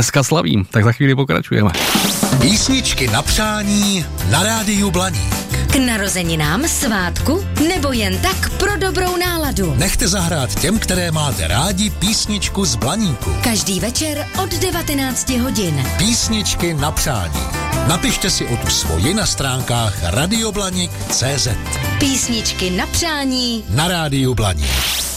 dneska slavím, tak za chvíli pokračujeme. Písničky na přání na rádiu Blaník. K narozeninám, svátku nebo jen tak pro dobrou náladu. Nechte zahrát těm, které máte rádi, písničku z Blaníku. Každý večer od 19 hodin. Písničky na přání. Napište si o tu svoji na stránkách radioblanik.cz. Písničky na přání Na rádiu Blaník.